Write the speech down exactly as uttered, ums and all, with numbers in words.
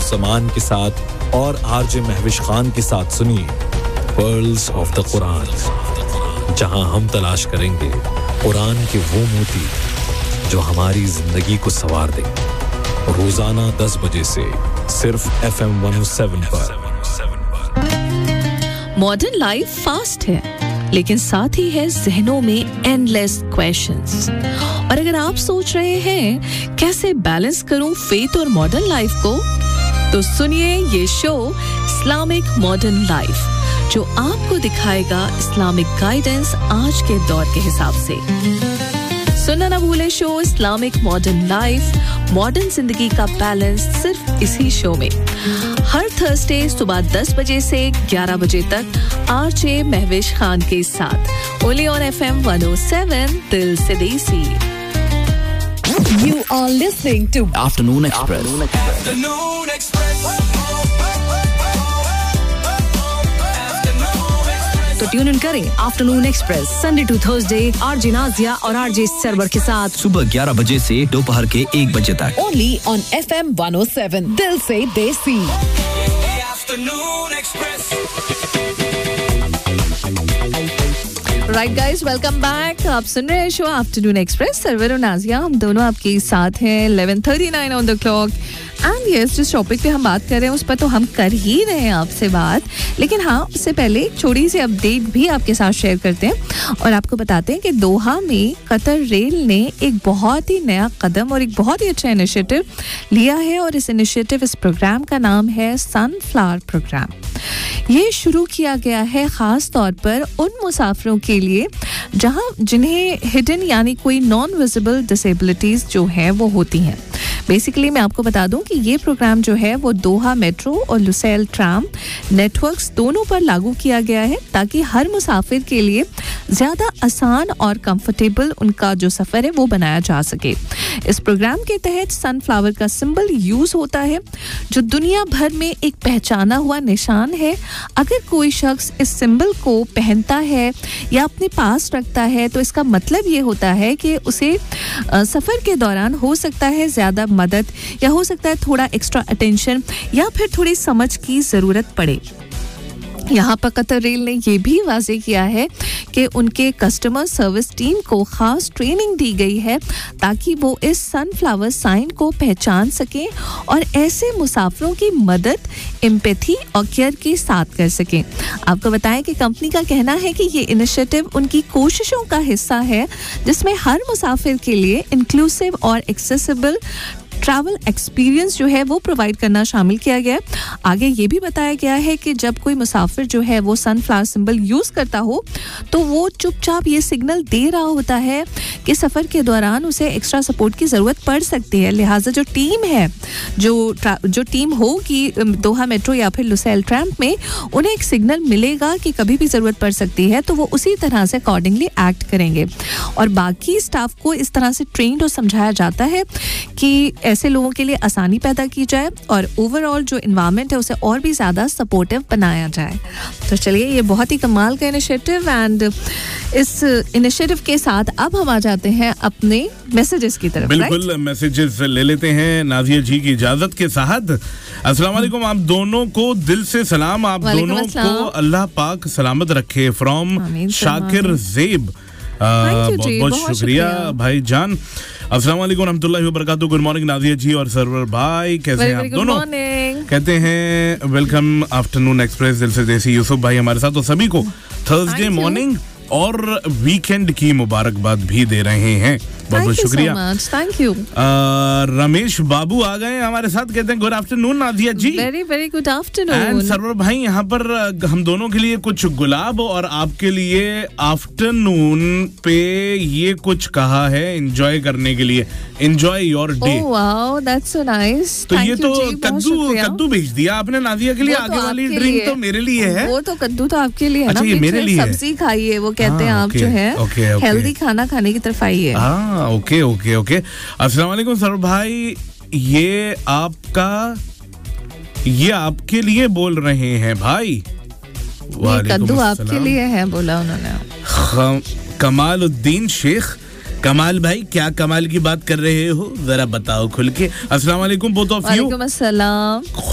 समान के साथ और आरजे महविश खान के साथ सुनिए पर्ल्स ऑफ द कुरान, जहां हम तलाश करेंगे कुरान के वो मोती जो हमारी जिंदगी को संवार दें। रोजाना दस बजे से सिर्फ F M one O seven पर। मॉडर्न लाइफ फास्ट है, लेकिन साथ ही है जहनों में एंडलेस क्वेश्चंस। और अगर आप सोच रहे हैं कैसे बैलेंस करूं फेथ और मॉडर्न लाइफ को, तो सुनिए ये शो इस्लामिक मॉडर्न लाइफ, जो आपको दिखाएगा इस्लामिक गाइडेंस आज के दौर के हिसाब से। सुनना ना भूले show Islamic modern life, modern जिंदगी का बैलेंस, सिर्फ इसी शो में हर थर्सडे सुबह दस बजे से ग्यारह बजे तक आरजे महविश खान के साथ only on F M one O seven दिल से देसी। You are listening to Afternoon Express. Afternoon Express. तो ट्यून इन करें afternoon express Sunday to Thursday RJ Nazia और आरजे सरवर के साथ सुबह ग्यारह बजे से दोपहर के एक बजे तक only on F M one O seven दिल से देसी। Afternoon Express. Right guys, welcome back. आप सुन रहे हैं शो आफ्टरनून एक्सप्रेस, सरवर और नाजिया हम दोनों आपके साथ हैं। Eleven thirty nine on the clock. And yes, जिस टॉपिक पे हम बात कर रहे हैं उस पर तो हम कर ही रहे हैं आपसे बात, लेकिन हाँ, उससे पहले एक छोटी सी अपडेट भी आपके साथ शेयर करते हैं और आपको बताते हैं कि दोहा में कतर रेल ने एक बहुत ही नया कदम और एक बहुत ही अच्छा इनिशिएटिव लिया है। और इस इनिशिएटिव इस प्रोग्राम का नाम है सनफ्लावर प्रोग्राम। ये शुरू किया गया है खास तौर पर उन मुसाफिरों के लिए जहां जिन्हें हिडन यानी कोई नॉन विजिबल डिसेबिलिटीज जो है वो होती हैं। बेसिकली मैं आपको बता दूं कि ये प्रोग्राम जो है वो दोहा मेट्रो और लुसेल ट्राम नेटवर्क्स दोनों पर लागू किया गया है, ताकि हर मुसाफिर के लिए ज़्यादा आसान और कंफर्टेबल उनका जो सफ़र है वो बनाया जा सके। इस प्रोग्राम के तहत सनफ्लावर का सिंबल यूज़ होता है, जो दुनिया भर में एक पहचाना हुआ निशान है। अगर कोई शख्स इस सिंबल को पहनता है या अपने पास रखता है, तो इसका मतलब ये होता है कि उसे सफ़र के दौरान हो सकता है ज़्यादा मदद या हो सकता है थोड़ा एक्स्ट्रा अटेंशन या फिर थोड़ी समझ की ज़रूरत पड़े। यहाँ पर कतर रेल ने यह भी वाज़ेह किया है कि उनके कस्टमर सर्विस टीम को खास ट्रेनिंग दी गई है, ताकि वो इस सनफ्लावर साइन को पहचान सकें और ऐसे मुसाफिरों की मदद एम्पैथी और केयर के साथ कर सकें। आपको बताएं कि कंपनी का कहना है कि ये इनिशिएटिव उनकी कोशिशों का हिस्सा है, जिसमें हर मुसाफिर के लिए इंक्लूसिव और एक्सेसिबल ट्रैवल एक्सपीरियंस जो है वो प्रोवाइड करना शामिल किया गया है। आगे ये भी बताया गया है कि जब कोई मुसाफिर जो है वो सनफ्लावर सिंबल यूज़ करता हो, तो वो चुपचाप ये सिग्नल दे रहा होता है कि सफ़र के दौरान उसे एक्स्ट्रा सपोर्ट की ज़रूरत पड़ सकती है। लिहाजा जो टीम है, जो जो टीम होगी दोहा मेट्रो या फिर लुसेल ट्रैम्प में, उन्हें एक सिग्नल मिलेगा कि कभी भी ज़रूरत पड़ सकती है, तो वो उसी तरह से अकॉर्डिंगली एक्ट करेंगे। और बाकी स्टाफ को इस तरह से ट्रेंड और समझाया जाता है कि ऐसे लोगों के लिए आसानी पैदा की जाए और ओवरऑल जो इन्वायरमेंट है उसे और भी ज़्यादा सपोर्टिव बनाया जाए। तो चलिए, ये बहुत ही कमाल का इनिशिएटिव, एंड इस इनिशिएटिव के साथ अब हम आ जाते हैं अपने मैसेजेस की तरफ। बिल्कुल, मैसेजेस ले लेते हैं नाजिया जी की इजाजत के साथ। अस्सलाम वालेकुम, आप दोनों को दिल से सलाम। आप दोनों को अल्लाह पाक सलामत रखे। फ्रॉम शाकिर ज़ेब, बहुत बहुत शुक्रिया भाई जान। अस्सलाम वालेकुम रहमतुल्लाहि व बरकातहू। गुड मॉर्निंग नाजिया जी और सरवर भाई, कैसे हैं आप दोनों? कहते हैं वेलकम आफ्टरनून एक्सप्रेस दिल से देसी यूसुफ भाई हमारे साथ, तो सभी को थर्सडे मॉर्निंग और वीकेंड की मुबारकबाद भी दे रहे हैं। बहुत बहुत शुक्रिया, थैंक यू। रमेश बाबू आ गए हमारे साथ, कहते हैं good afternoon Nazia ji. Very very good afternoon. And server भाई, यहाँ पर हम दोनों के लिए कुछ गुलाब और आपके लिए आफ्टरनून पे ये कुछ कहा है एंजॉय करने के लिए। Enjoy your day. Oh wow, that's so nice. तो ये तो कद्दू कद्दू भेज दिया आपने नाजिया के लिए। आगे वाली ड्रिंक तो मेरे लिए है। वो तो कद्दू तो आपके लिए है ना। ये मेरे लिए सब्जी खाइए, वो कहते हैं आप जो है हेल्दी खाना खाने की तरफ आइए। हाँ, ओके ओके ओके। अस्सलाम वालेकुम सर भाई, ये आपका ये आपके लिए बोल रहे हैं भाई। ये कद्दू आपके लिए है बोला उन्होंने। कमालुद्दीन शेख, कमाल भाई क्या कमाल की बात कर रहे हो, जरा बताओ खुल के। अस्सलाम वालेकुम बोथ ऑफ यू। वालेकुम अस्सलाम।